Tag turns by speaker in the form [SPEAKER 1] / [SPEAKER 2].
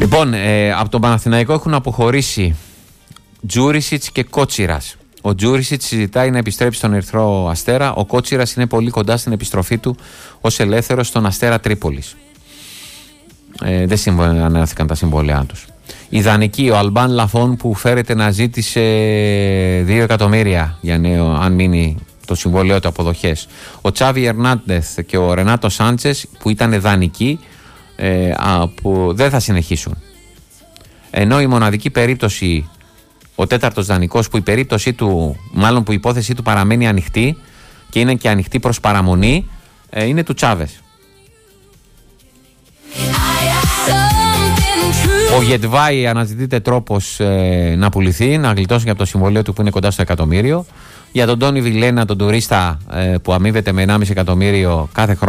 [SPEAKER 1] Λοιπόν, από τον Παναθηναϊκό έχουν αποχωρήσει Τζούρισιτς και Κότσιρας. Ο Τζούρισιτς συζητάει να επιστρέψει στον Ερυθρό Αστέρα. Ο Κότσιρας είναι πολύ κοντά στην επιστροφή του ως ελεύθερος στον Αστέρα Τρίπολης. Δεν ανέφερθηκαν τα συμβόλαιά τους. Ιδανική, ο Αλμπάν Λαφών που φέρεται να ζήτησε 2 εκατομμύρια για νέο, αν μείνει το συμβόλαιο του, αποδοχές. Ο Τσάβι Ερνάντεθ και ο Ρενάτο Σάντσες που ήταν δανεικοί, που δεν θα συνεχίσουν. Ενώ η μοναδική περίπτωση, ο τέταρτος δανεικός, που η περίπτωσή του, μάλλον που η υπόθεσή του παραμένει ανοιχτή και είναι και ανοιχτή προς παραμονή, είναι του Τσάβες. Ο Γετβάη αναζητείται τρόπος να πουληθεί, να γλιτώσει από το συμβολίο του που είναι κοντά στο εκατομμύριο. Για τον Τόνι Βιλένα, τον τουρίστα που αμείβεται με 1,5 εκατομμύριο κάθε χρόνο.